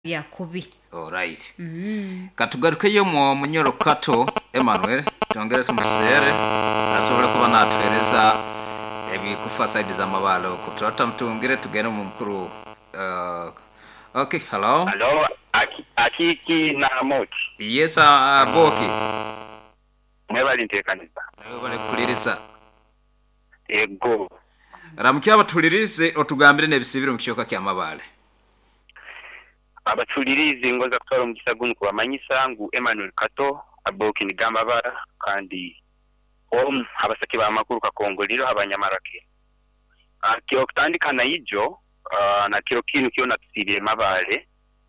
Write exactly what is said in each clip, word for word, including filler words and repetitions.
ya kubi. All right. Mm. Katugaruke yo mu munyoro kato Emmanuel tongere tumusere asobora kuba natwereza ebikufa side za mabalo kutrata mtungire tugere mu mukuru. Uh, okay, hello. Hello, aki akiki na moti. Yes, uh, Boki. Mwebali ntekanisa. Mwebali kuliriza. Ego. Ramukya abatulirize otugambire nebisibiro mu kishoka kya mabale. Abatulirize ngoza kutwara mu gisagunu kubamanyisa ngu Emmanuel Kato Aboki ni gamba bara kandi om abasaki ba makuru kakongoliro abanyamarake. Akyo kutandikana ijo uh, na kiro kinu kiona tusiriye mabale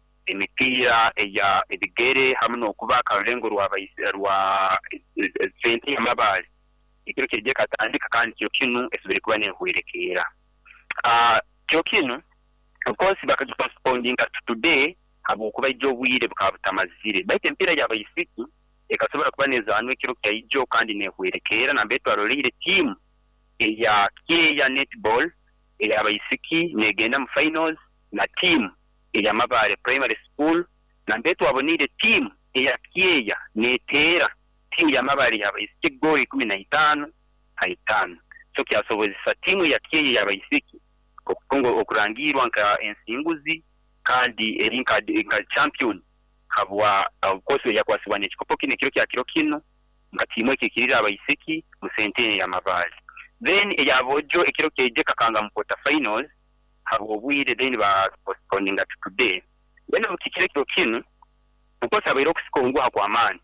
emipira eya ebigere hamwe no kubaka rurengo rwa rwa twenty mabale ikiro kirije katandika kandi kiro kinu esubire kuba ne hwerekera. Ah kiro kinu of course bakaji postponing to today habo kuba ijo bwire bukabutamazire baite mpira ya bayisiki ekasobora kuba neza anwe kiro kya ijo kandi ne hwerekera na beto arolire team eya ya netball eya bayisiki negenda mu finals na team eya mabale primary school na beto abonire team eya kieya netera team ya mabale ya bayisiki goli kumi na tano haitano so kyasobozesa team ya kieya ya bayisiki Kongo okurangirwa nka ensinguzi kandi erinka nka champion habwa of course ya kwasibanye kikopo kine kiro kya kiro kino ngatimwe kikirira abayisiki mu sentene ya mabali then ya bojo ikiro keje kakanga mu quarter finals habwo bwire then ba postponing to today then ukikire kiro kino of course abayiro kusikongwa kwa amani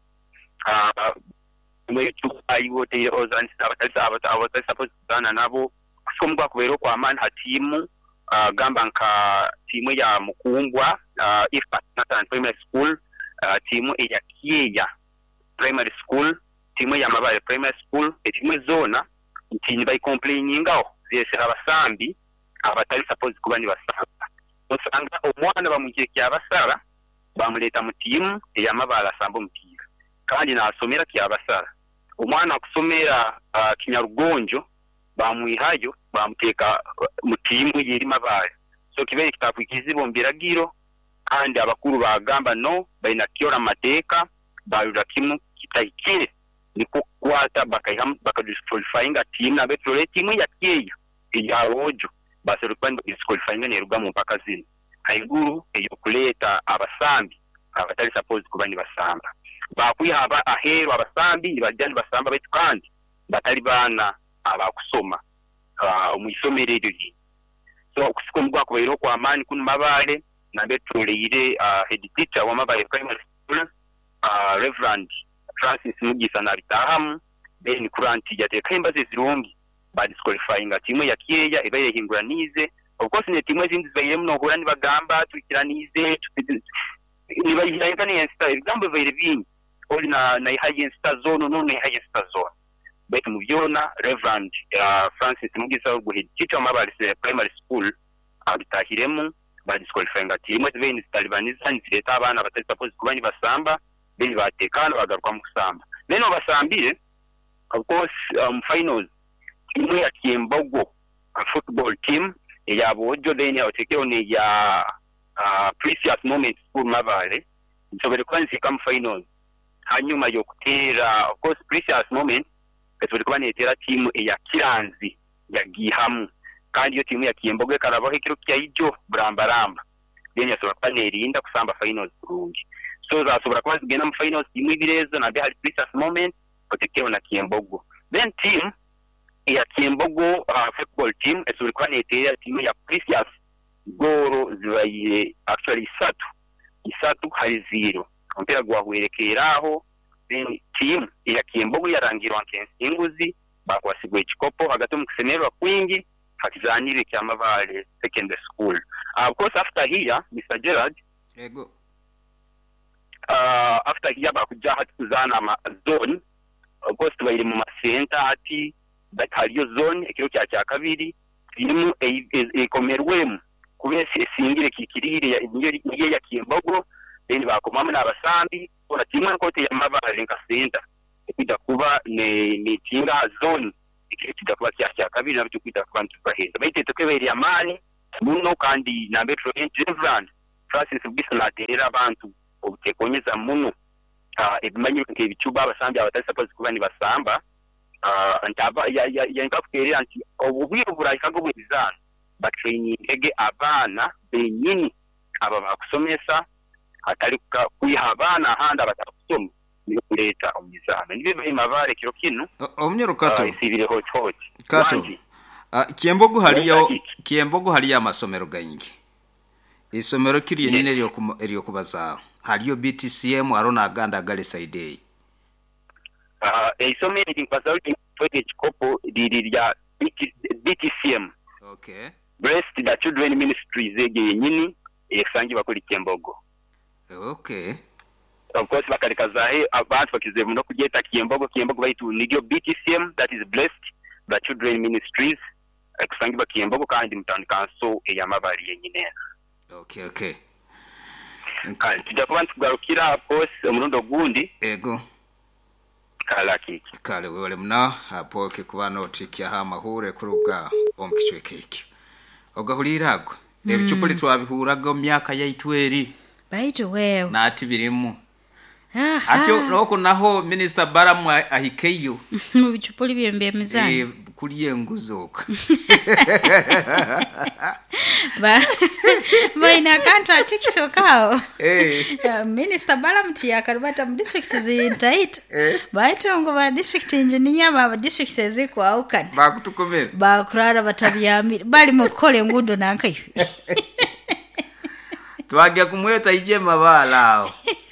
ah mwe tuayiwo te ozan sabatasa abatasa suppose sana nabo kusikongwa kubero kwa amani hatimu uh, gamba nka timu ya mukungwa uh, if Nathan primary school uh, timu ya kieya primary school timu ya mabale primary school timu zona ntini by complaining ngao zesera abasambi abatali suppose kuba ni basaba osanga omwana bamujye kya basara bamuleta mu timu ya mabala sambo mpira kandi na asomera kya basara omwana akusomera uh, kinyarugonjo bamwihayo bamuteka mu timu yiri mabale so kibere kitafukizibo mbiragiro kandi abakuru bagamba no baina kiora mateka bayura kimu kitayikire niko kwata bakayam bakadisqualifyinga team na betro team ya kieya ya rojo baserukanda disqualifyinga ne rugamu mpaka zino haiguru eyo kuleta abasambi abatali suppose kubani basamba bakwiha aba ahero abasambi bajani basamba betu kandi batali bana abakusoma uh, umwisomerero yi so kusikomugwa kubero kwa amani kun mabale na betroleire uh, head teacher wa mabale primary school uh, Reverend Francis Mugisa na bitahamu then kuranti yateka imbaze zirungi ba disqualifying timu ya kieya ibaye hinguranize of course ne timu zindi zaire mno horani bagamba tukiranize nibaye kandi insta example very bien oli na na high star zone no na high star zone betu mubyona Reverend uh, Francis Mugisa guhid teacher mabali primary school abitahiremu ba disqualifying timu zibeni talibaniza nzireta abana batari suppose kubani basamba beni batekana bagaruka mu kusamba neno basambire of course um, finals timu ya Kiembogo a football team ya bojo then ya otekeo ni ya uh, Precious Moment School mabale nsobere kwanzi kam finals hanyuma yo kutera of course Precious Moment Eto kubani etera timu ya Kiranzi ya Gihamu kandi yo timu ya Kiembogo karabaho ikiro kya ijo brambaramba then yasoba panerinda kusamba finals kurungi so za sobra kwa zigena mu finals timu ibirezo na behali Precious Moment otekeo na Kiembogo then team ya Kiembogo uh, football team eto kubani etera timu ya Precious goro zibaye actually isatu isatu hari zero mpira gwa hwerekeraho then team ya Kiembogo yarangirwa nkensinguzi bakwasigwe chikopo hagati mu kusemerwa kwingi hakizanire kya mabale secondary school. Uh, of course after here Mister Gerard ego uh, after here bakuja hati kuzana ma zone of course tubaire mu center ati that hariyo zone ekiro kya kya kabiri timu ekomerwemu kubese esingire kikirire ya niyo ya Kiembogo then bakomama n'abasambi ona timu kote ya mabale nka center ekida kuba ne ne tinga zone ikita kuba kya kya kabiri nabyo kwita kuba ntubaheza baite tokebere amani muno kandi na metro Reverend Francis Bwiso naterera abantu obutekonyeza muno ebimanyi nk'ebicuba abasambi abatali suppose kuba ni basamba ntaba yanka kuterera nti obubwiro burayikago bw'ebizaano batrainingege abaana benyini aba bakusomesa atali kwiha abaana ahandi abatakusoma niyo kuleeta omumizaano nibyo bimavare kiro kino omunyoro kato isibire hoti hoti kato Kiembogo haliyo Kiembogo haliyo amasomero gayingi isomero kiri nyine eriyo eriyo kubaza haliyo B T C M arona aganda gale side ah isomero inkubaza twete chikopo lya B T C M okay Breast the Children Ministries ege nyini esangi bakuri Kiembogo okay of course bakalikazahe abantu bakize muno kugeta Kiembogo Kiembogo baitu nigyo B T C M that is Blessed the Children Ministries ekusangi ba Kiembogo kandi mutandika so eyamabali yenyine okay okay kandi tujakuba ntugarukira boss omurundo gundi ego kala kiki kale wale mna hapo ke kubana otikia ha mahure kurubwa omkichwe kiki ogahulirago mm. Ebichupuli twabihuraga myaka ya itweri baitu wewe na ati birimu ati roko naho Minister Baramu ahikeyo mu bichupuli byembe mizani eh kuliye nguzoka ba baina kanta TikTok ao eh Minister Baramu tiyakarubata mu district zintaita baitu ngo ba district engineer ba district ziko aukana ba kutukomera ba kurara batabyamira bali mukole ngundo nankayo twagya kumweta ije mabalao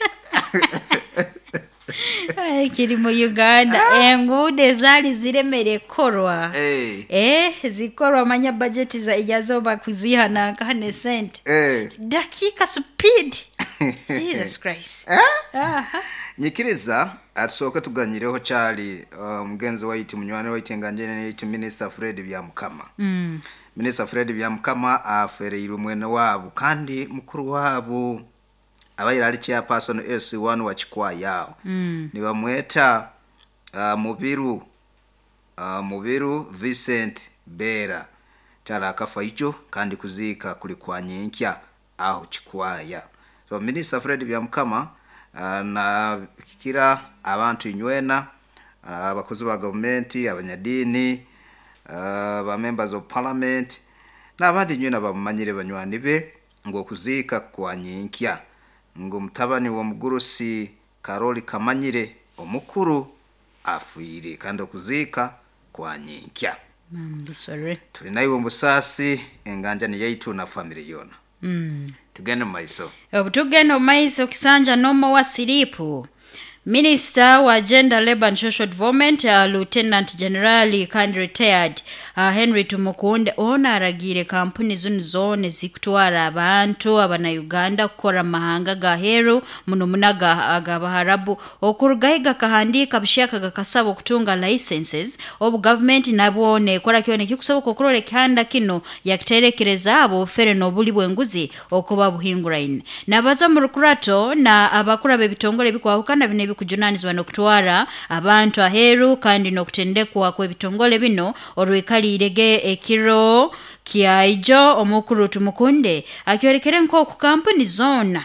Ay kiri mu Uganda engude zali ziremere korwa eh eh zikorwa manya budget za ijazoba kuziha na kane cent eh dakika speed Jesus Christ aha nyikiriza atusoka tuganyireho cyali mugenzi wa iti munywane wa itenganje ne iti Minister Fred Byamukama mm Minister Fred Byamukama afereira umwene wabo kandi mukuru wabo abayira ali cha person S one wa chikwa yao mm. Ni bamweta uh, mubiru uh, mubiru Vincent Bera cyala akafa icho kandi kuzika kuli kwa nyenkya aho chikwaya so Minister Fred Byamukama uh, na kira abantu inywena abakozi uh, ba government abanyadini uh, ba members of parliament n'abandi nywena bamanyire banywani be ngo kuzika kwa nyenkya ngo mutabani wa mugurusi Karoli Kamanyire omukuru afuire kandi okuzika kwa nyenkya mm sorry tuli nayo musasi enganja ni yaitu na family yona mm tugende maiso obutugendo maiso kisanja nomo wa silipu Minister wa Gender, Labor and Social Development uh, Lieutenant General kandi retired uh, Henry Tumukunde ona aragire kampuni zuni zone zikutwara abantu abana Uganda kukora mahanga gaheru muno munaga agabaharabu okurugahiga kahandika bishaka gakasabo kutunga licenses obu government nabone kora kyone kikusabo kokurole kanda kino yakiterekereza abo fere no buli bwenguzi okuba buhinguraine nabaza mu rukurato na abakura bebitongole bikwahukana bine kujunanizwa nokutwara abantu aheru kandi nokutendekwa kwe bitongole bino orwekali irege ekiro kiaijo omukuru Tumukunde akyorekere nko ku kampuni zona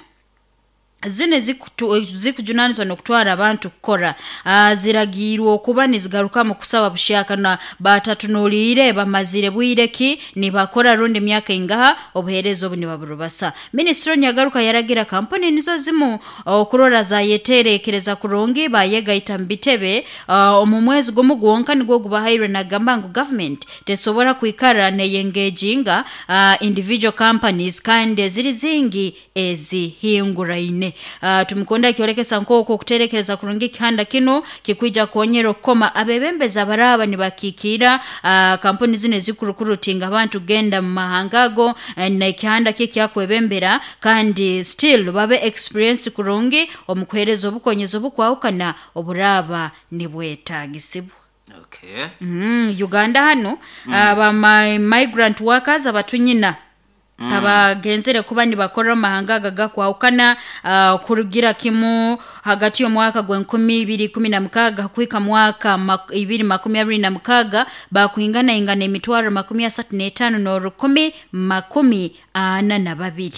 zine zikujunanizwa nokutwara abantu kukora uh, ziragirwa kuba nizigaruka mu kusaba bushaka na batatunulire bamazire bwireki ni bakora rundi myaka ingaha obuherezo buni baburubasa Ministro nyagaruka yaragira kampani nizo zimu uh, kurora za yeterekereza kurongi bayega itambitebe uh, mu mwezi gomugwonka nigo gubahire na gambangu government tesobora kwikara ne yengeginga uh, individual companies kandi ziri zingi ezihinguraine Uh, Tumukunde kyorekesa nkoko kuterekereza kurungi kihanda kino kikwija kuonyero koma abebembeza baraba ni bakikira uh, kampuni zine zikurukurutinga abantu genda mu mahangago uh, na kihanda kiki yakwebembera kandi still babe experience kurungi omukwerezo bukonyezo bukwahukana oburaba ni bwetagisibwa okay mm, Uganda hano mm. aba uh, migrant workers abatunyina Mm. abagenzere kuba ni bakora mahanga gaga kwahukana uh, kurugira kimu hagati yo mwaka gwa ikumi kumi na mukaga kwika mwaka ibiri makumi abiri na mukaga bakuingana ingana emitwaro makumi asatu n'etaano no rukumi makumi ana na babiri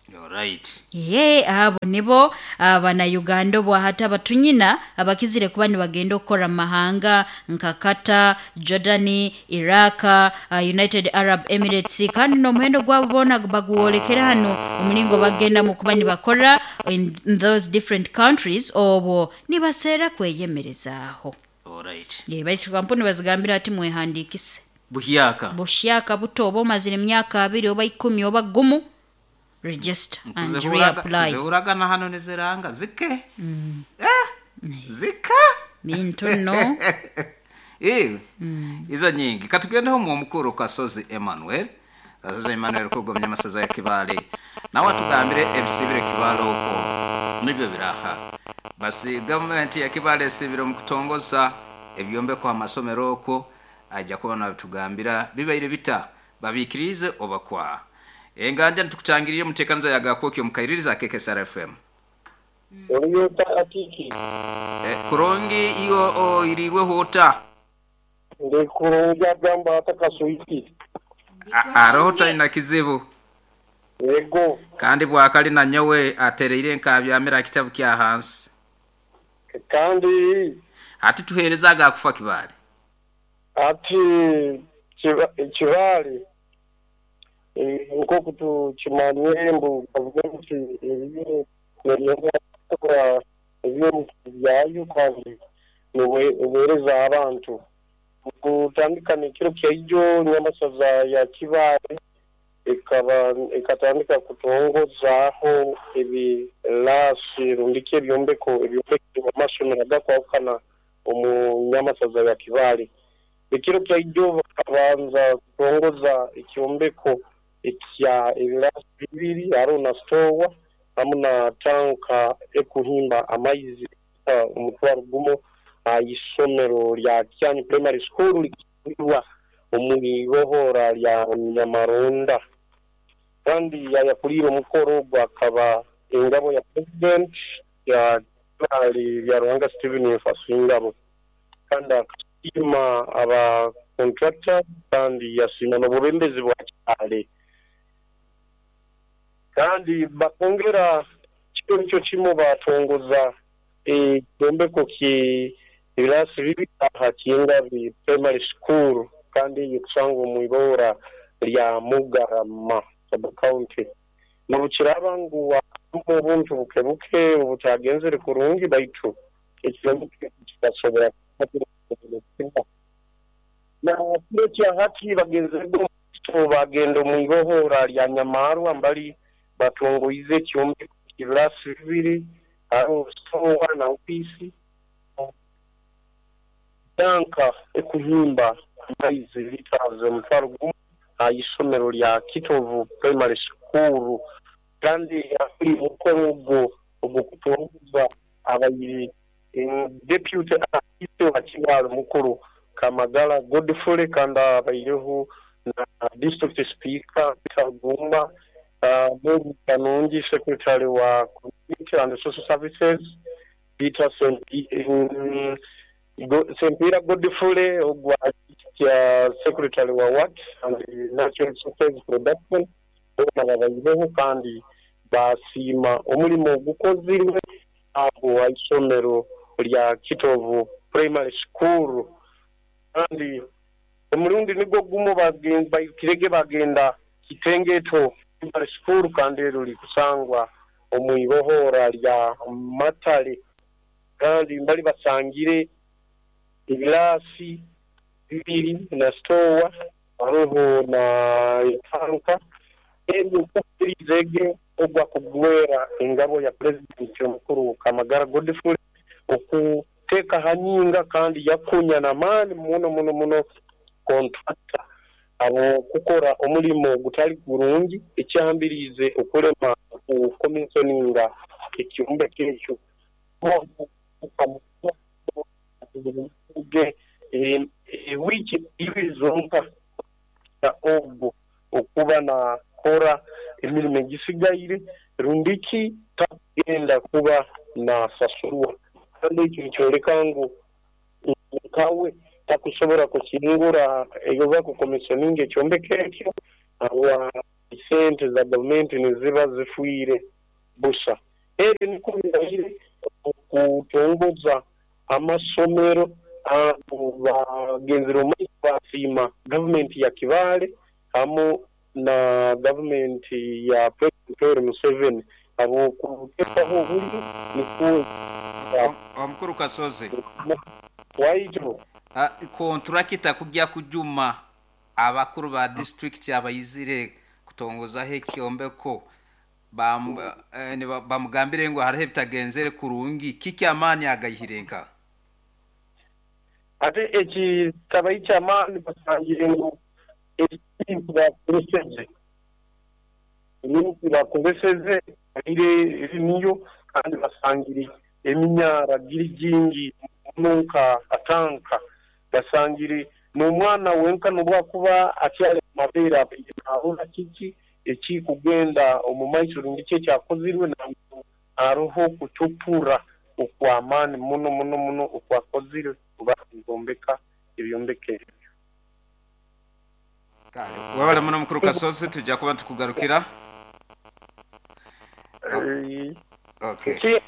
Alright. ye abo nibo abana-uganda obwo hata batunyina abakizire kuba nibagenda okukora mahanga nka Qatar, Jordan, Iraq, uh, United Arab Emirates kandi n'omuhendo gwabo bona baguwolekera hano omulingo bagenda mu kuba nibakora in, in those different countries obwo nibaseera kweyemerezaaho. Alright. ye baitu kampuni bazigambira ati mwehandikise Buhyaka. bushyaka buto oba omazire emyaka abiri oba ikumi oba gumu register and reapply. Zeuragana hano nezeranga zike. Mm. Eh? Zika? Minto no. Eh. Mm. Izo nyingi. Katugendeho mu mukuru Kasozi Emmanuel. Kasozi Emmanuel kugomya amasaza ya Kibale. Na watugambire ebisibire Kibale uko. Nibyo biraha. Basi government ya Kibale sibiro mu kutongoza ebyombe kwa masomero uko ajja kubona tugambira bibaire bita babikirize obakwa. Enganja ntukutangirire mutekanza ya gakokyo mukaiririza keke S R F M. Oliyo takiki. Eh, kurongi iyo o iriwe hota. Ndi kuronga gamba atakasuiki. Arota ina kizibu. Yego. Kandi bwakali na nyowe atereire nkabyamira kitabu kya hansi. Kandi ati tuhereza gakufa Kibale. Ati Kibale uko kutu chimanyembo kavuga ibyo nariyo kwa ibyo byayo kandi niwe ubereza abantu kutandikana kiro cyayo nyamasaza ya Kibale ikaba ikatandika kutongozaho ibi lasi rundike byombeko ibyombeko amashomero adakwakana umunyamasaza ya Kibale ikiro cyayo babanza kutongoza ikyombeko ikya ibirasi bibiri arona stowa amuna tanka ekuhimba amaizi uh, umutwaro gumo ayisomero uh, lya Kyanyu Primary School likwa umuyibohora lya Nyamaronda kandi yayakurira umukoro bakaba ingabo ya president ya Kibale ya Ruhanga Steven Fasingabo kandi akima aba contractor kandi yasina no burembezi bwa Kibale kandi bakongera cyo nicyo kimo batongoza e dombe ko ki ibirasi bibi hakinga bi primary school kandi yusanga mu ibora lya Mugarama sub county no kirabangu wa mu buntu bukebuke ubutagenze kurungi baitu ikibazo kibasobera na cyo hati bagenze go bagendo mu ibohora lya Nyamaru ambali batongoize cyombe kibirasi bibiri aho sowa na ofisi danka ekuhimba amaizi bitaze mutwaro gumu ayisomero lya Kitovu Primary School kandi akuri uko ubwo ubwo kutongoza abayi deputy assistant wa Kibale mukuru Kamagala Godfrey kanda abayireho na district speaker Bitagumba Uh, Bob Kanungi, Secretary wa Community and Social Services, Peter Saint Peter Godfrey, Ogwa, uh, Secretary wa Work and Natural Resources Production, Ogwa kandi basima umurimo gukozirwe abo ayisomero lya Kitovu Primary School kandi umurundi nigo gumo bagenda kirege bagenda kitengeto Primary School kandi ruri kusangwa umuyibohora lya Matale kandi mbali basangire ibirasi bibiri na stowa aho na itanka eri kurizege ogwa kugwera ingabo ya president mukuru Kamagara Godfrey okuteka hanyinga kandi yakunya na mani muno muno muno contractor abo kukora umurimo gutari kurungi icyambirize ukorema ku commissioninga icyumbe cy'icyo wiki ibizonka ya obo okuba na kora imirimo gisigaire rundiki tagenda kuba na sasurwa kandi icyo cyoreka ngo kawe takushobora kukingura eyoba ku commissioning cyombe kekyo aba sente za gavumenti niziba zifuire busa eri niko biraire okutongoza amasomero bagenzera omaiso basiima gavumenti ya Kibale hamu na gavumenti ya President Museveni abo kuteekaho obulyo niko omukuru Kasozi waito kontrakita kujja kujuma abakuru ba district abayizire kutongozaho ekyombeko bamugambire ngo hariho bitagenzere kurungi kiki amani agayihirenka ate eki tabayi kyamaani basangire ngo ekintu bakozeseze ebintu bakozeseze ire niyo kandi basangire eminyara giri jingi nunka atanka basangire n'omwana wenka nobwakuba akyali mabeera abona kiki eki kugenda omumaiso ngiki kyakozirwe aroho kutupura okwamaani muno muno muno okwakozirwe bazombeka ebyombeke kale wabale muno mukuru Kasozi tujja kuba tukugarukira okay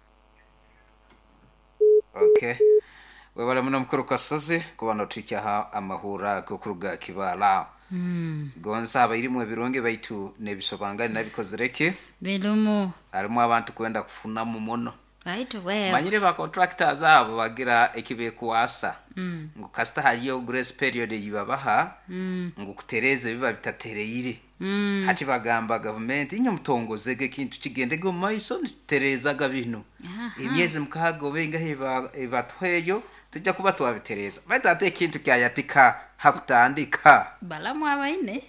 okay wabale muno mukuru Kasozi kubana tukyaha amahura kukuruga Kibala mm. gonza abayirimu ebironge baitu nebisobangani nabikozereke bilumu alimu abantu kwenda kufuna mu mono right wewe manyire ba contractors abo bagira ekibe kuasa mm. ngo kasta haliyo grace period yibabaha mm. ngo kutereze biba bitatereyire mm. hati bagamba government inyo mutongozege kintu kigendege mu maiso niterezaga bino imyezi mukago benga heba ebatweyo tujja kuba twabitereza batate kintu kyayatika hakutandika balamu abaine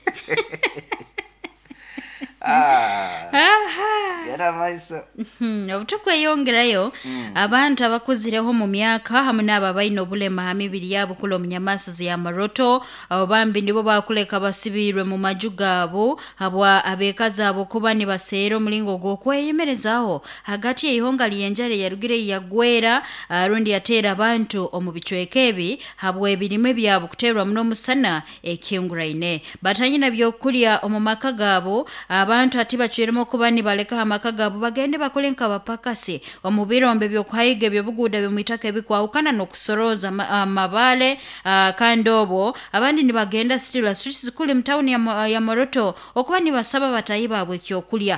ah aha yara maiso obutukweyongerayo abantu abakuzireho mu myaka hamwe n'ababaine obulema hamibiri yabo kulo munyamasizi ya Maroto abo bambi ndibo bakuleka basibirwe mu maju gabo habwa abekaza abo kuba ni basero mulingo gwokweyemerezaho hagati y'ihonga liyenjare yarugire yagwera rundi yatera abantu omubicwekebi habwa ebirime byabo kuterwa muno musana ekinguraine batanyina byokulya omumaka gabo abantu ati bacwiremo kuba ni baleka amaka gabo bagende bakolenka bapakase omubirombe byokuhayiga byobuguda bimwitaka ebikwawukana nokusoroza amabale kandobo abandi ni bagenda stila streets kuli mtawuni ya, ya Maroto okuba ni basaba batayiba abwe kyokulya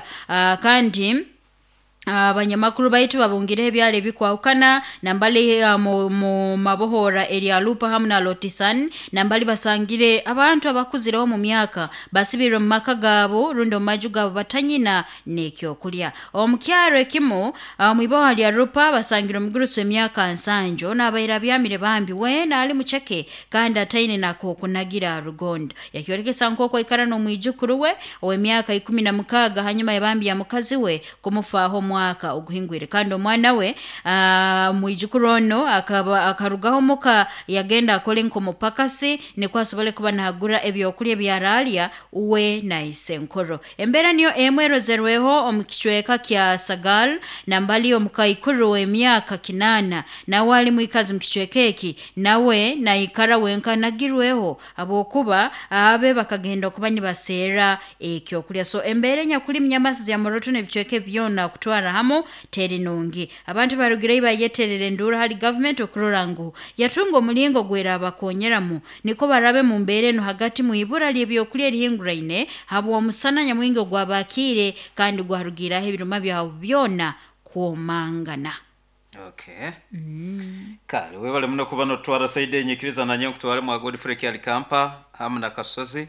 kandi abanyamakuru baitu babungire byale bikwawukana nambali uh, mu, mu mabohora area lupa hamna lotisan nambali basangire abantu abakuzireho mu myaka basibiro mu maka gabo rundo maju gabo batanyina nekyo kulya omukyaro ekimo uh, mu ibohora ya lupa basangire muguruswe myaka nsanjo nabayira byamire bambi wena ali mucheke kandi atayine nako kunagira rugonda yakyorekesa nkoko ikara no mwijukuru we owe myaka ikumi na mukaga hanyuma yabambi ya mukazi we kumufaho mwaka uguhingwire kandi omwana we uh, mwijukurono akaba akarugaho muka yagenda akole nko mupakasi ne kwasobole kuba nagura ebyokulya byaralia uwe na isenkoro embera niyo emwero zerweho omukichweka kya Sagal nambali omukayikuru emyaka kinana na wali mwikazi mukichwekeki nawe na ikara wenka nagirweho abokuba abe bakagenda kuba ni basera ekyokulya so embere nyakuli mnyamasi ya Maroto ne bichweke byona kutwara hamo teri nungi abantu barugire bayeterere ndura hali government okurorangu yatungo mulingo gwera abakonyeramu niko barabe mu mbere no hagati mu ibura lyebyo kulye rihinguraine habo musana nyamwingo gwabakire kandi gwarugira hebiruma byawo byona kuomangana okay mm. kale webale muno kubano twara saide nyikiriza na nyo kutware mu Godfrey Alikampa hamna Kasozi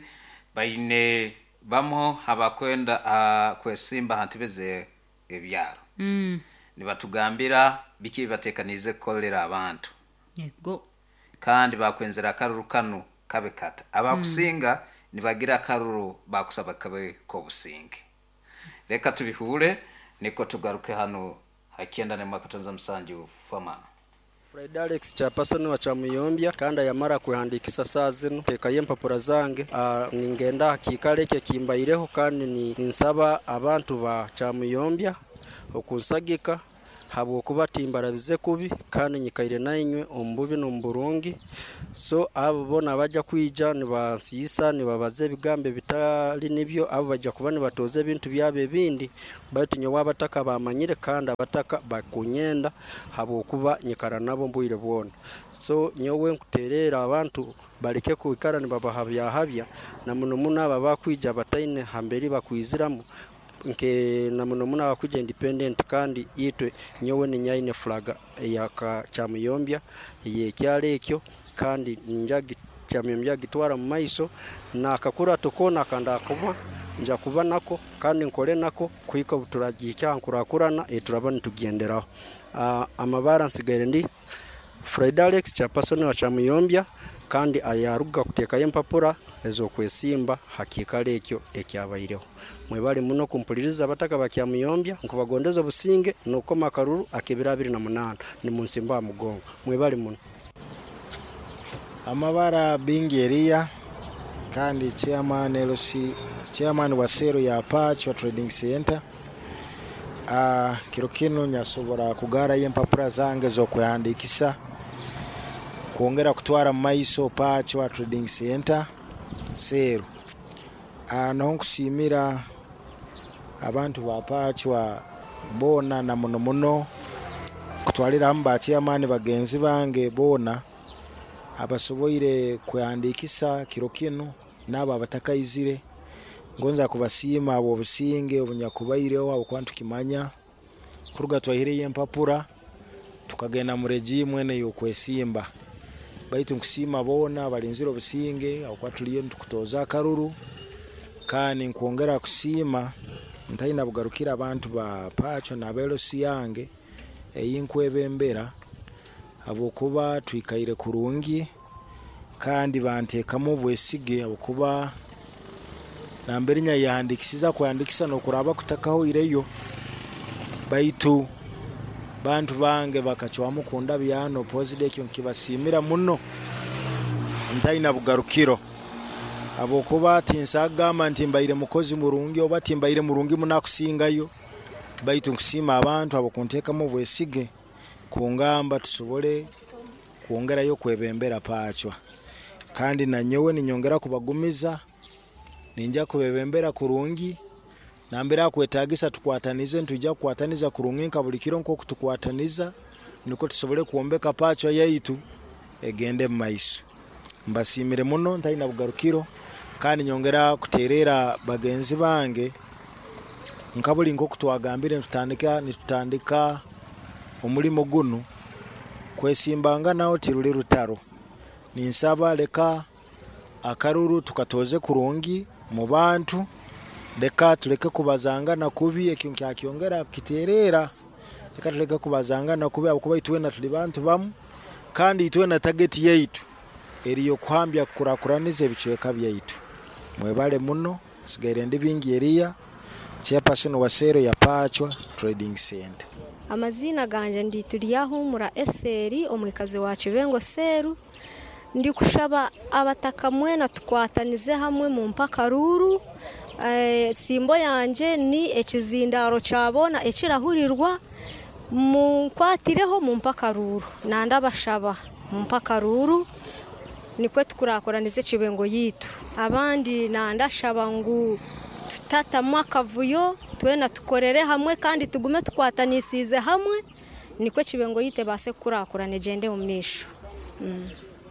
baine bamo habakwenda uh, kwesimba hantibeze ebyaro mm. nibatugambira biki batekanize kolera abantu yego kandi bakwenzera karuru kanu kabekata abakusinga mm. nibagira karuru bakusaba kabe ko businge reka tubihure niko tugaruke hano hakienda ne makatanza msanji ufama Fred Alex chapason wa Chamuyombya kandi yamara kuhandikisa sazino tekaye mpapura zange ngingenda hakikaleke kimbayireho kandi ni nsaba abantu ba Chamuyombya okunsagika habo kuba timbarabize kubi kandi nyikaire nainywe ombubi no mburungi so abo bona bajya kwija ni basisa ni babaze bigambe bitali nibyo abo bajya kuba ni batoze ibintu byabe bindi batinyo wabataka bamanyire kandi abataka bakunyenda habo kuba nyikara nabo mbwire bwona so nyowe nkuterera abantu bareke kuikara ni baba habya habya na muno muno aba bakwija bataine hamberi bakwiziramu nke na muno muno abakuja independent kandi yitwe nyowe ni nyaine flag ya ka Kyamuyombya ye kyale ekyo kandi ninjagi Kyamuyombya gitwara mu maiso na akakura tokona kanda kuba nja kuba nako kandi nkole nako kuika buturagiye cyankurakurana eturabana tugenderaho uh, amabara nsigaire ndi Fred Alex chairperson wa Kyamuyombya kandi ayaruga kuteka yempapura ezo kwesimba hakika lekyo ekyabayireho mwebali muno kumpuliriza abataka bakyamuyombya nkubagondeza businge nuko makaruru akebira abiri na munana ni munsimba mugongo mwebali muno amabara bingeria kandi chairman L C chairman wa sero ya Patch wa Trading Center ah uh, kirokino nyasobora kugara yempapura zange zo kuyandikisa kuongera kutwara maiso Patch wa Trading Center sero ah uh, nonkusimira abantu ba Patch wa bona na muno muno kutwalira amba chairman bagenzi bange bona abasoboire kuyandikisa kirokino naba batakayizire ngonza kubasima abo businge obunyakubayireho abo kwantu kimanya kuruga twahireye empapura tukagenda mu regime mwene yo kwesimba baitu nkusima bona balinziro businge abo kwatuliyo tukutoza karuru kandi nkuongera kusima ntaina bugarukira abantu ba Patch na belo siyange eyinkwebembera abo kuba twikaire kurungi kandi bantekamo bwesige abo kuba namberinya yandikisiza kwandikisa no kuraba kutakaho ireyo baitu bantu bange bakachwa mukunda byano positive cyo kibasimira muno ntaina bugarukiro abo kuba tinsagama ntimbaire mukozi murungi obatimbaire murungi munakusingayo baitu nkusima abantu abo kuntekamo bwesige kungamba tusobole kuongera yo kwebembera Patch kandi na nyowe ninyongera kubagumiza ninja kubebembera kurungi nambera kwetagisa tukwatanize ntujja kwataniza kurungi nkabulikiro nko kutukwataniza niko tusobole kuombeka Patch yaitu egende maiso mbasimire muno ntaina bugarukiro kandi nyongera kuterera bagenzi bange nkabuli nko kutwagambire tutandika nitutandika omulimo guno kwesimbanga nawo tiruli rutaro ninsaba leka akaruru tukatoze kurungi mu bantu leka tuleke kubazanga na kubi ekintu kyakyongera kiterera leka tuleke kubazanga na kubi akuba itwe na tuli bantu bamu kandi itwe na target yaitu eriyo kwambya kurakuranize bichweka byaitu mwebale muno sigaire ndi bingi eria chairperson wa sero ya Patch Trading Center. Amazina ganje ndi tuliyahumura eseri omwikazi wa Kibengo seru ndi kushaba abataka mwena tukwatanize hamwe mu mpaka ruru e, simbo yanje ni ekizindaro cyabona ekirahurirwa mu kwatireho mu mpaka ruru nanda bashaba mu mpaka ruru nikwe tukurakoranize Kibengo yitu abandi nanda shaba ngu tutata mwakavuyo twena tukorere hamwe kandi tugume tukwatanisize hamwe niko Kibengo yite base kurakorane gende mu misho mm.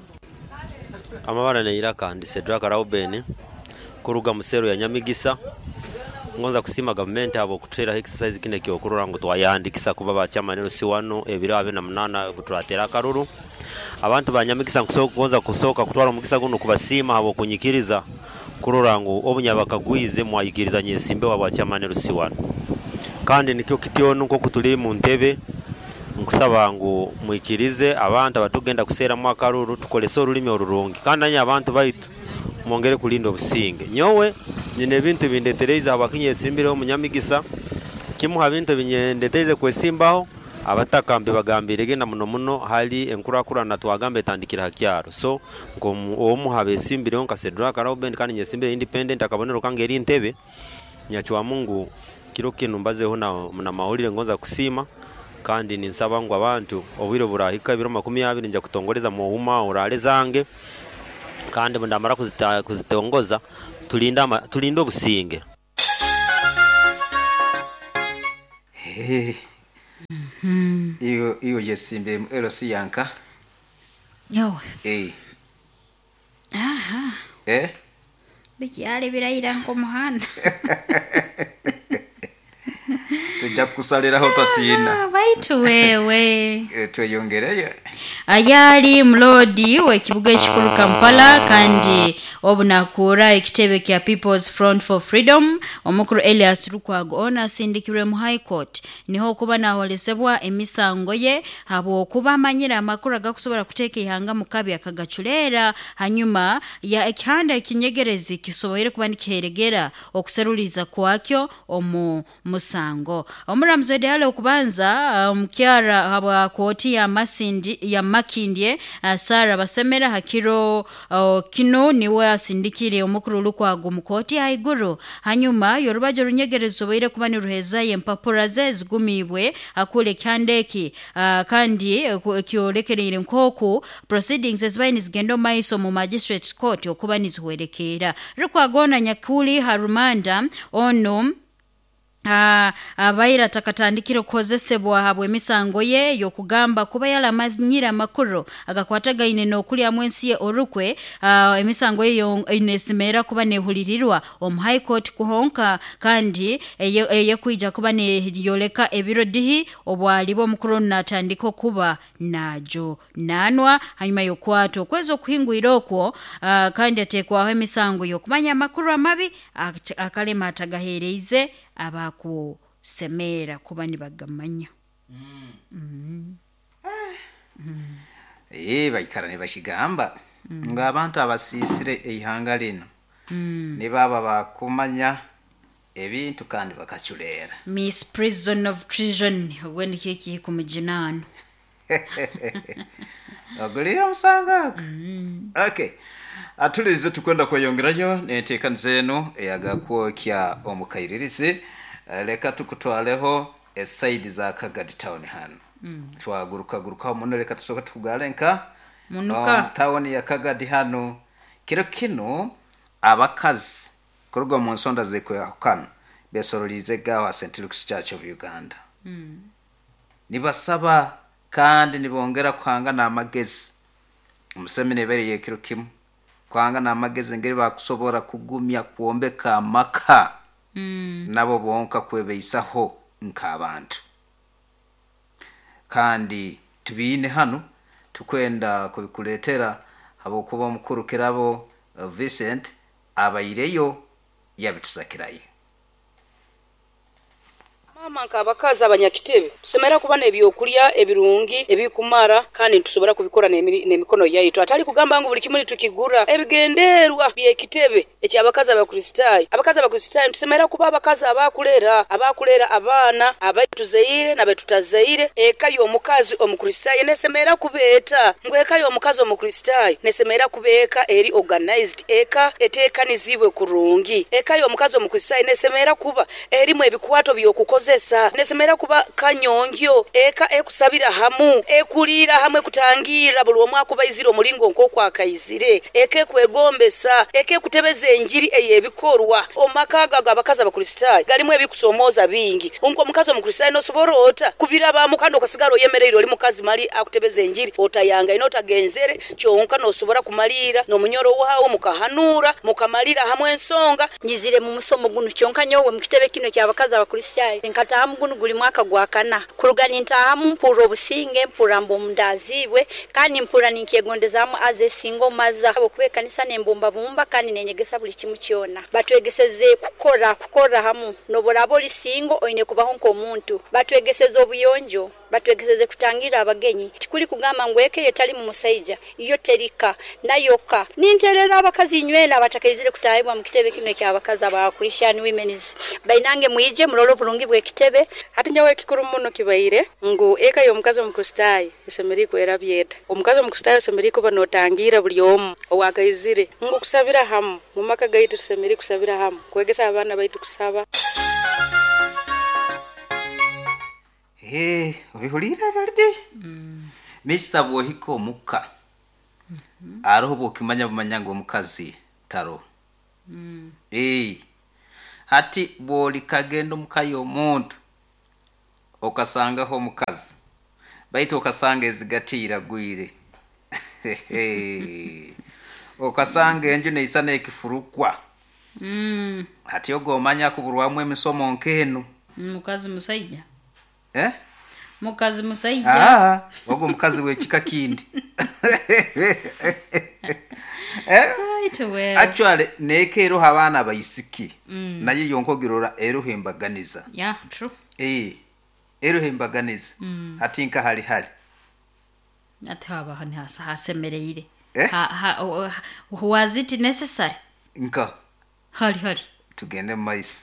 Amabara neira kandi Cedric Raubeni kuruga musero ya Nyamigisa ngonza kusima government abo kutrera exercise kine kyo kurura ngo twayandikisa kuba bachamanero si wano ebira abe na munana gutratera karuru abantu banyamigisa nkusoka ngonza kusoka kutwara mugisa guno kubasima abo kunyikiriza kurura ngo obunyabakagwize mwayigiriza nyesimbe wabachamanero si wano kandi nikyo kityono nko kutuli mu ntebe nkusaba ngo mwikirize abantu batugenda kusera mu akaruru tukolese urulimi orurungi kandi anya abantu baitu mwongere kulinda obusinge nyowe nyine bintu bindetereza abakinye simbire mu Nyamigisa kimuha bintu binyendeteze kwesimbaho abatakambe bagambire genda muno muno hali enkurakurana twagambe tandikira hakyaro so ngo omuhabe simbire onka Cedric Raubeni kandi nyesimbire independent akabonero kangeri ntebe nyachwa Mungu kiro kinu mbazeho na na maulire ngonza kusima kandi ninsaba ngo abantu obwire burahika ibiro makumi abiri nja kutongoleza mu huma orale zange kandi ndamara kuzita kuzitongoza tulinda tulinda obusinge. Mhm. Iyo iyo yesimbe elosi yanka. Yo. Eh. Aha. Eh? Bikyali birayira nko muhanda. Tujja kusaliraho tatina. Baitu wewe. Tweyongereyo. Ayali mlodi w'ekibuga ekikulu Kampala kandi obunakura ekitebe kya People's Front for Freedom omukuru Elias Lukwago ona asindikirwe mu High Court niho kuba nawolesebwa emisango ye abo kuba amanyira amakuru agakusobora kuteeka ihanga mu kabi akagachulera hanyuma ya ekihanda ekinyegerezi kisoboyere kuba nikiheregera okuseruliza kwakyo omu musango. Omuramuzi de hale okubanza omukyara um, habwa koti ya masindi ya makindye uh, Sara Basemera Hakiro uh, kino niwe asindikire omukuru Lukwago mu koti haiguru hanyuma yorubajo runyegerezo boire kuba ni ruheza yempapura ze zigumibwe akule kyandeki uh, kandi uh, kyolekerere nkoku proceedings ezbaini zigendo maiso mu magistrate court okuba nizwerekera Lukwago na nyakuli harumanda ono Ah, abaira takatandikiro kozesebwa habwe misango ye yokugamba kuba yala maznyira makuru agakwataga ine no kuli amwensi ye orukwe uh, emisango ye inesimera kuba nehulirirwa om High Court kuhonka kandi eye, eye kuija kuba ne yoleka ebiro dihi obwalibo mukuru natandiko kuba najo nanwa hanyuma yokwato kwezo kuhingwira okwo uh, kandi atekwaho emisango yokumanya makuru amabi akalema atagahereize abaku semera kuba nibagamanya. Mm. Mm. Mm. Eh bayikara ne bashigamba mm. nga abantu abasisire ehanga lino. Mm. Ne baba bakumanya ebintu kandi bakachulera. Miss Prison of Treason when kiki kumujinano. Agulira musanga. Mm. Okay. Atulize tukwenda kweyongerayo neteka nzeno eyagakwo kya omukairirize leka tukutwaleho eside za Kagadi town hano. Mm. Twaguruka guruka muno leka tusoka tugalenka munuka um, town ya Kagadi hano kiro kino abakazi kurugo mu nsonda zekwe yakana besorolize gawa Saint Luke's Church of Uganda. Mm. Nibasaba kandi nibongera kwanga na magezi umusemine bereye kiro kimu kwanga na magezi ngeri bakusobora kugumya kuombeka maka mm. nabo bonka kwebeisaho nkabantu kandi tubine hano tukwenda kubikuletera abo kuba mukuru kirabo uh, Vincent abayireyo yabitusakiraye mama nkabakazi abanyakitebe tusemera kuba nebyokulya ebirungi ebikumara kandi tusobora kubikora n'emikono yaitu atali kugamba ngo buli kimuli tukigura ebigenderwa byekitebe ekyabakazi abakristayo abakazi abakristayo tusemera kuba abakazi abakulera abakulera abana abaituzeire nabetutazeire ekayo omukazi omukristayo nesemera kubeta ngwekayo omukazi omukristayo nesemera kubeka eri organized eka etekanizibwe kurungi ekayo omukazi omukristayo nesemera kuba eri mu ebikwato byokukoze nesemera kuba kanyongyo eka ekusabira hamu ekulira hamwe kutangira buli omwe akubayizira omulingo nk'okwo akayizire eke kwegombesa eke kutebeza enjiri eyebikorwa omakaga abakazi abakristayo galimu ebikusomoza bingi unko omukazi omukristayo nosoborota kubiraba mukando kasigaro yemerero oli mukazi mali akutebeza enjiri otayanga inotagenzere kyonka nosobora kumalira no munyoro wawo mukahanura mukamalira hamwe ensonga nyizire mu musomo guno kyonka nyowe mukitebe kino kyabakazi abakristayo nkatahamu guno guli mwaka gwakana kurugani ntahamu mpura obusinge mpura mbomundazibwe kandi mpura ninkyegondezamu aze singo maza abo kube kanisa nembomba bumba kandi nenyegesa buli kimu kyona batwegeseze kukora kukora hamu nobora boli singo oine kubaho nko muntu batwegeseze obuyonjo batwegeseze kutangira abagenyi tikuli kugamba ngweke yetali mu musaija iyo terika nayoka ninterera abakazi nywena batakayizire kutayibwa mu kitebe kino kyabakazi aba Christian women's bainange muije mulolo bulungi bwe kitebe ati nyawe kikuru muno kibaire ngo eka yo mukazi omukristayo esemeri ko erabyeta omukazi omukristayo esemeri ko banotangira buli omu owakayizire ngo kusabira hamu mu maka gaitu esemeri kusabira hamu kwegesa abana baitu kusaba. eh obihulira galidi mm. Mister Bohiko muka mm -hmm. Aroho bokimanya bumanya ngo mukazi taro mm. Eh hati boli kagendo mukayo omuntu okasanga ho mukazi baito okasanga ezigatira gwire okasanga enju neisana ekifurukwa mm. Hati ogomanya kuburwamwe emisomo nkeno mukazi musajja eh mukazi musajja ah ogo mukazi wekika kindi eh well. Actually nekero habana bayisiki mm. Naye yonkogirora eruhembaganiza yeah true eh eruhembaganiza mm. Hati nka hali hali ataba hani hasa hasemereire eh? ha, ha, uh, was it necessary nka hali hali tugende mais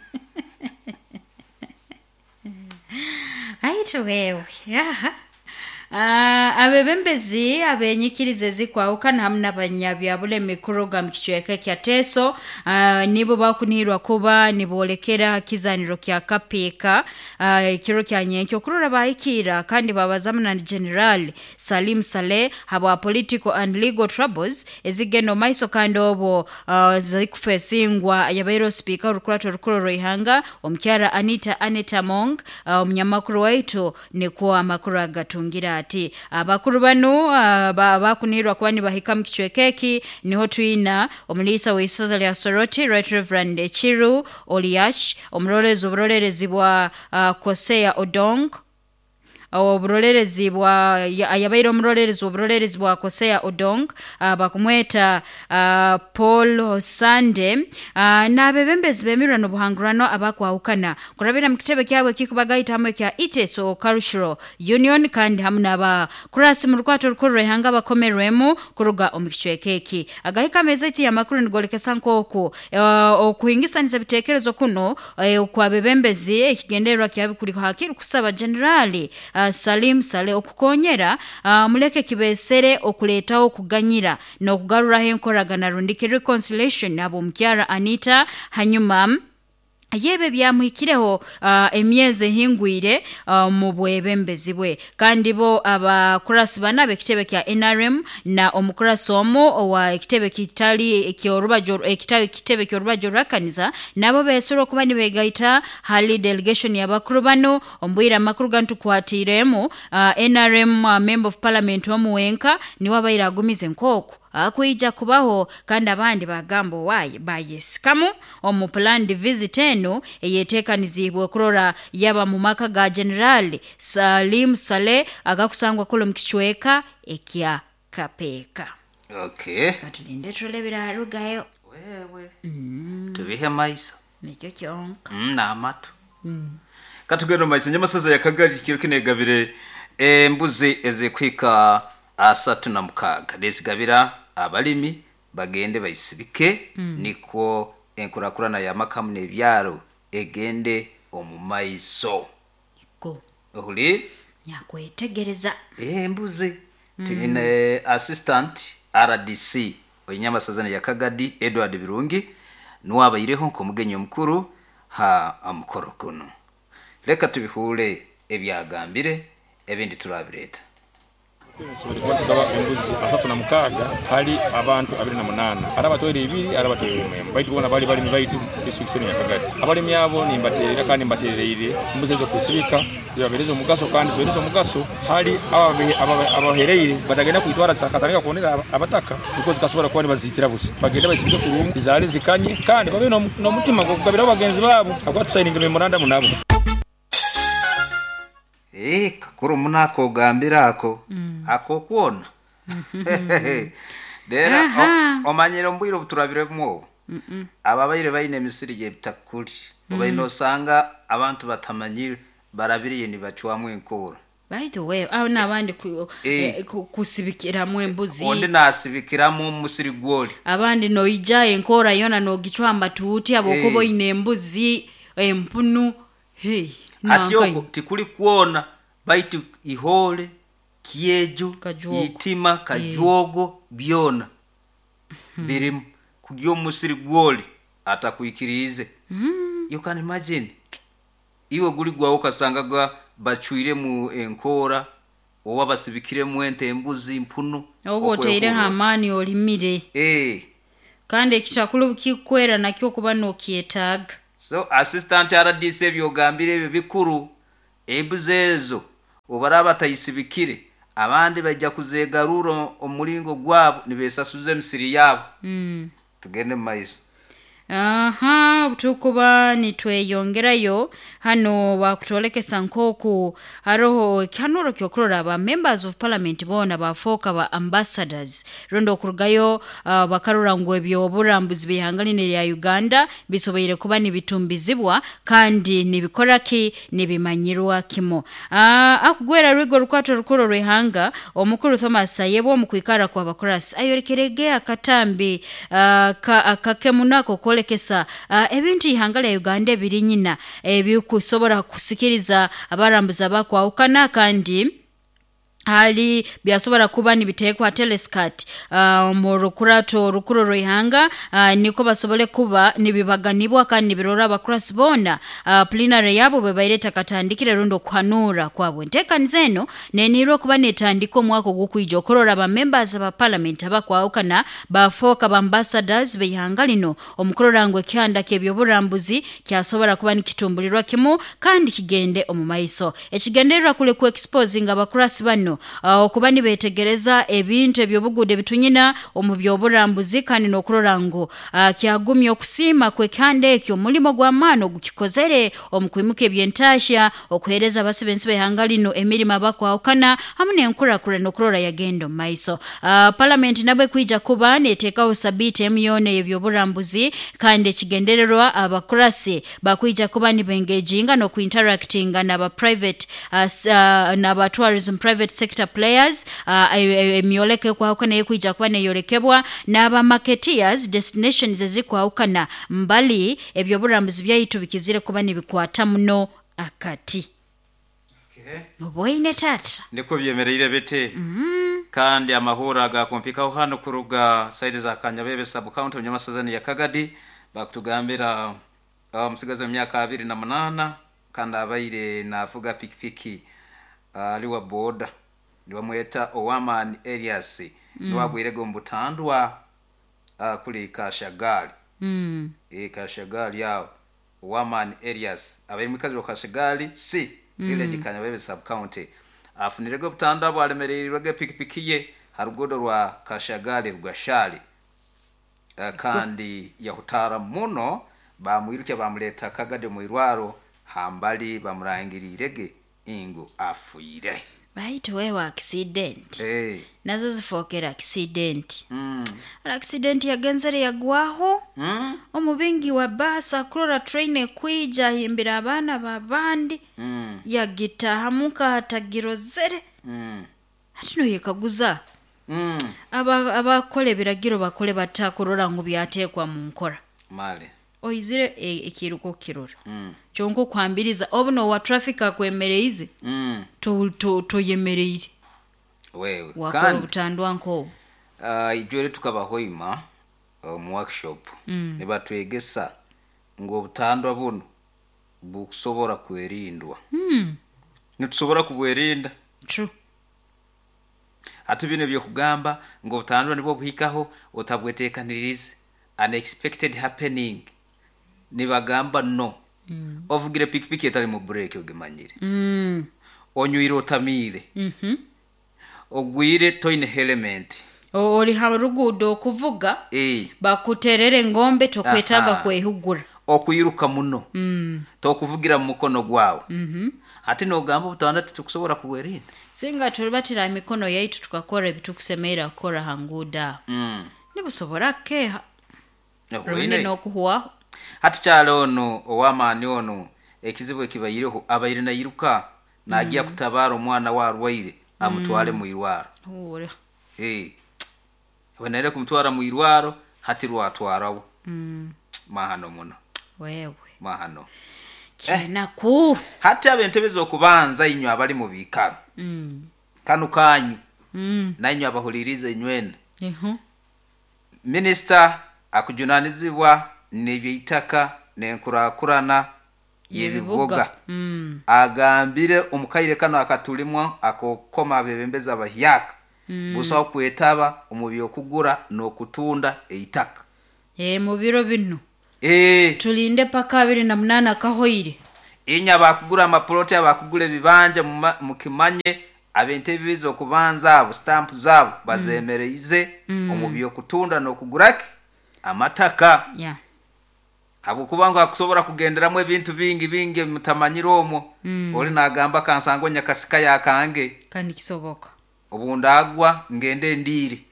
aito wewe yaha Uh, abebembezi abenyikirize zikwawukana hamwe n'abanyabya bule mikuru ga mkichweka kya teso uh, nibo bakunirwa kuba nibolekera kizaniro kya kapeka uh, kiro kya nyenkyo kurura bayikira kandi babazamana General Salim Saleh haba political and legal troubles ezigeno maiso kandi obo uh, zikufesingwa yabairo speaker rukurato rukuro roihanga omkyara Anita Aneta Mong omnyamakuru uh, waitu ni kwa makuru agatungira ati abakuru bano bakunirwa kwani bahika mkichwekeki niho tuina omulisa w'isaza lya Soroti Right Reverend Echiru Oliach omrolezi oburolezi bwa uh, Kosea Odong oburolezi bwa ayabairo omrolezi oburolezi bwa Kosea Odong uh, bakumweta uh, Paul Sande uh, na bebembezi bemirano buhangurano abakwawukana kurabira mukitebe kyabwe kikubagaita hamwe kya Iteso Cultural Union kandi hamuna ba kurasi mu rwato rukorore hanga bakomerwemo kuruga omukicwekeki agahika mezeti ya makuru ngolekesa nkoko uh, okuhingisaniza bitekerezo kuno uh, kwa bebembezi ekigenderwa kyabikuri hakiri kusaba generali uh, Salim Saleh okukonyera uh, muleke kibesere okuletaho kuganyira no kugarura henkoragana rundike reconciliation abo mkyara Anita hanyuma yebe byamuhikireho uh, emyeze hingwire uh, mu bwebembezi bwe kandi bo abakurasi banabe kitebe kya N R M na omukurasi omo wa kitebe kitali ekyorubajo ekitabe kitebe kyorubajo rakaniza nabo besoro kuba ni begaita hali delegation y'abakuru bano ombwira makuru gantu kwatiremo uh, N R M uh, member of parliament omuwenka ni wabaira agumize nkoko akuija kubaho kandi abandi bagambo waye bayesikamu omu planned visit eno eyetekanizibwe kurora yaba mu maka ga General Salim Saleh agakusangwa kulo mkichweka ekya kapeka. Okay katulinde tulebera rugayo wewe mm. Tubihe maisa nicyo cyonka mm, na amatu mm. Katugero maisa nyamasaza yakagari kirokinegabire embuzi ezekwika asatu na mukaga desigabira abalimi bagende bayisibike mm. Niko enkurakurana ya makamu nebyaro egende omumaiso ko ohuli nyakwetegereza embuzi mm. Tuine assistant R D C onyamasazana ya Kagadi Edward Birungi nuwabayireho ko mugenyo mukuru ha amukoro kuno leka tubihule ebyagambire ebindi turabireta Kibirikwato kaba embuzi asatu na mukaga hali abantu abiri na munana arabatwere ibiri arabatwere mwemba baitu bona bali bali baitu distriction ya Kagadi abali myabo ni mbaterera kandi mbatererire embuzi zo kusibika yaberezo mugaso kandi ziberezo mugaso hali ababe abahereire badagenda kwitwara sakatanga kuonera abataka because kasubara kwani bazitira busa bagenda basibike kurungu izali zikanye kandi babe no, no mutima ko kugabira abagenzi babo akwatusigning memorandum nabo. Eh kakuru munako gambira ako mm. Ako kuona dera o, omanyero mbwiro buturabire mwo mm -mm. Ababayire bayine misiri je bitakuri mm. Obayino sanga abantu batamanyire barabiriye ni bacwamwe nkora by the way aho nabandi ku, eh, kusibikira mu embuzi onde nasibikira mu musiri gwoli abandi no ijaye nkora yona no gicwamba tuuti abokobo hey. Ine embuzi empunu hey Atiyoko tikuli kuona baitu ihole kieju kajuogo. Itima kajuogo yeah. Biona hmm. Biri kugyo musiri gwoli atakuikirize hmm. You can imagine iwe guli gwa ukasanga gwa bacuire mu enkora oba basibikire mu ente embuzi mpunu obo teire hamani olimire eh kandi ekitakulu kikwera nakyo kuba nokietaga so assistant R D C byogambire ebyo bikuru ebuzezo obaraba tayisibikire abandi bajja kuzegaruro omulingo gwabo nibesasuze misiri yabo mm. tugende maiso aha tukuba nitweyongerayo hano bakutolekesa nkoku haroho kyanuro kyokurora ba members of parliament bona bafoka ba ambassadors rondo kurugayo uh, bakarura ngo ebyo burambuzi bihanganire ya Uganda bisoboyire kuba nibitumbizibwa kandi nibikoraki nibimanyirwa kimo uh, akugwera rwigo rukwato rukuro rwehanga omukuru Thomas Sayebo mukwikara kwa bakorasi ayorekerege akatambi uh, ka akakemunako kole kesa uh, ebintu ihangala ya Uganda biri nyina ebikusobora kusikiriza abarambuza bakwa ukana kandi hali byasobora kuba nibitekwa telescat uh, mu rukurato rukuro roihanga uh, niko basobole kuba nibibaganibwa kandi nibirora abakurasi bona uh, plenary yabo bebaireta katandikire rundo kwanura kwabwe nteka nzeno neniro kuba netandiko mwako gukwijo korora ba members ba parliament abakwawukana bafoka ba ambassadors beihanga lino omukororangwe kyanda kebyo burambuzi kyasobora kuba nikitumbulirwa kimu kandi kigende omumaiso ekigenderera kule ku exposing abakurasi bano Uh, okuba nibetegereza ebintu ebyobugude bitunyina omubyoburambuzi kandi nokurorango uh, kyagumye okusima kwe kande ekyo mulimo gwa mano gukikozere omukwimuke byentasha okuhereza abasibensi behangalino emirima bakwawukana hamune enkura kure nokurora yagendo maiso uh, parliament nabwe kwija kuba neteka osabite emyone ebyoburambuzi kandi ekigendererwa abakurasi bakwija kuba nibengejinga no kuinteractinga naba private uh, uh, naba tourism private sector players emioleke uh, kwa ukana yekuija kwa neyorekebwa naba marketeers destinations ezikwa ukana mbali ebyo burambuzi byaitu bikizire kuba nibikwata muno akati okay oboine tata ndiko byemerere bete mm -hmm. kandi amahura ga kompika hano kuruga side za Kanyabebe sub county onyamasazani ya Kagadi bakutugambira umusigazo uh, myaka abiri na munana kandi abaire nafuga pikipiki aliwa uh, boda niwamweta Owaman Elias mm. niwagwirego mbutandwa uh, kuli Kashagali mm. e Kashagali yao Owaman Elias abari mukazi wa Kashagali si mm. village Kanyabebe sub county afunirego butandwa bwalemererwe pikipiki ye harugodo rwa Kashagali rwashali uh, kandi yahutara muno bamwiruke bamuleta Kagade mu irwaro hambali bamurangirirege ingo afuire baitu wewa accident hey. nazo zifokera accident mm. accident yagenzere yagwaho mm. omubingi wa basa kurora train kwija himbira abana babandi mm. yagita hamuka hatagirozere mm. hatino yekaguza mm. aba abakole biragiro bakole batakurora ngo byatekwa mu nkora male oizire ekiruko kirora mm. chonko kwambiriza obuno wa traffic akwemereize mm. to to to yemereire wewe wakora butandwa nko uh, ijore tukabahoima uh, mu workshop mm. ne batwegesa ngo butandwa buno bukusobora kwerindwa mm. nitusobora kubwerinda true ati bino byo kugamba ngo butandwa nibo buhikaho utabwetekanirize unexpected happening nibagamba no mm. ovugire pikipiki etali mu break ogemanyire mm. onyuire otamire mhm mm ogwire toine element oli harugudo kuvuga eh bakuterere ngombe tokwetaga kwehugura okuyiruka muno mm. tokuvugira mu mukono gwawe mhm ati no gamba butandatu tukusobora kuwerinda singa tulibatira mikono yaitu tukakora ebitukusemera kora hanguda mm. nibusobora keha Rwine no kuhuwa hati cyalo no Owamani ono ekizibu kibayireho abayire na yiruka nagiya mm. kutabara umwana wa Rwaire amutware mm. mu irwaro ora eh abanere kumutwara mu irwaro hati rwatwarawo mm. mahano muno wewe mahano kina ku hati abentebezo kubanza inywa abali mu bikaro mm. kanu kanyu mm. nanywa abahulirize nywene eho minister akujunanizibwa n'ebyitaka n'enkurakurana yebibuga mm. agambire omukaire kano akatulimwa akokoma abebembeza abahyaka mm. busaho kwetaba omubi okugura n'okutunda eitaka e mu biro bino eh tulinde paka abiri na munana kahoire inya bakugura amaploti abakugura ebibanja mu kimanye abente bibizo okubanza abo stamp zabo bazemereize mm. omubi okutunda n'okuguraki amataka yeah. abo kubanga akusobora kugenderamo ebintu bingi bingi mutamanyiro omwo mm. oli nagamba kansango nyakasika yakange kandi kisoboka obundagwa ngende ndiri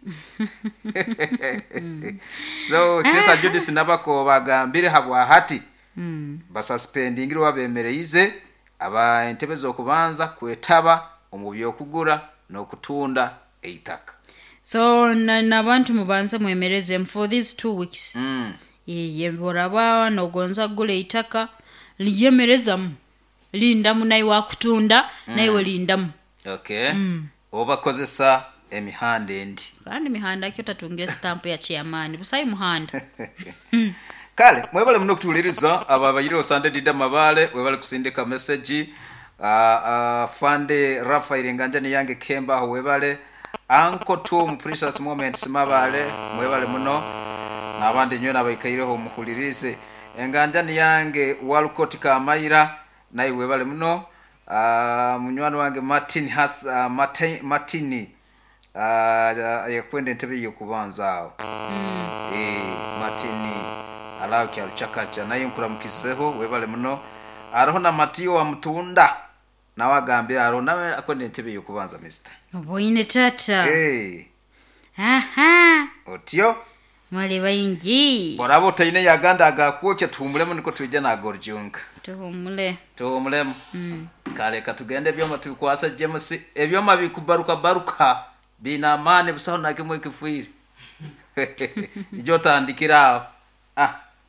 so tesa Judith nabako bagambire habwa hati mm. basuspendingiro babemereize aba entebezo okubanza kwetaba omubi okugura n'okutunda eitaka so na nabantu mubanze mwemereze for these two weeks mm. ye boraba no gonza gule itaka liyemerezamu lindamu nayi wakutunda mm. nayiwe lindamu okay mm. obakozesa emihanda endi kandi mihanda kyo tatunge stamp ya chairman busayi muhanda kale mwebale muno kutuliriza aba bayiro Sunday dida mabale webale kusindika message uh, uh, fande Rafael Nganja ni yange Kemba webale anko to mu precious moments mabale mwebale muno nabandi nyo nabayikaireho mukulirize Enganja ni yange Walcott Kamaira nayi webale muno uh, munywani wange Martin has uh, Martin Martini uh, uh, yakwende ntebe yo kubanza mm. eh Martini alawo kya chakacha naye nkuramukizeho webale muno araho na Matio wa mtunda nawe agambye araho nawe akwende ntebe yo kubanza mister oboine tata eh aha otyo mali bayingi borabo tayine yaganda agakuocha tuhumulemo niko tujja na gorjunga tuhumule tuhumulemo mm. kale katugende byoma tukwasa James ebyoma bikubaruka baruka bina amane busaho nakimwe kifuire ijota andikira ah